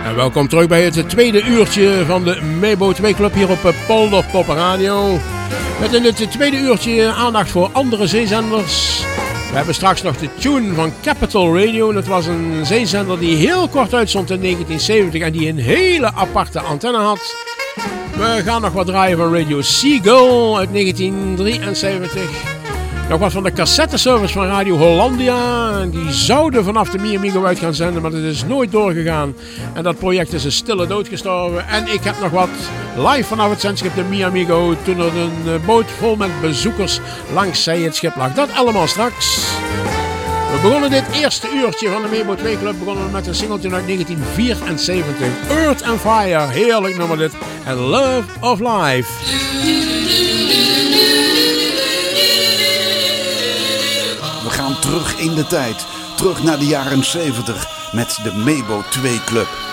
Welkom terug bij het tweede uurtje van de Mebo 2 Club hier op Polderpop Radio. Met in het tweede uurtje aandacht voor andere zeezenders. We hebben straks nog de tune van Capital Radio. Dat was een zeezender die heel kort uitstond in 1970 en die een hele aparte antenne had. We gaan nog wat draaien van Radio Seagull uit 1973. Nog wat van de cassetteservice van Radio Hollandia. Die zouden vanaf de Mi Amigo uit gaan zenden, maar dat is nooit doorgegaan. En dat project is een stille dood gestorven. En ik heb nog wat live vanaf het zendschip de Mi Amigo. Toen er een boot vol met bezoekers langs zij het schip lag. Dat allemaal straks. We begonnen dit eerste uurtje van de Mebo 2 Club met een singeltje uit 1974. Earth and Fire, heerlijk nummer dit. En Love of Life. We gaan terug in de tijd, terug naar de jaren 70 met de Mebo 2 Club.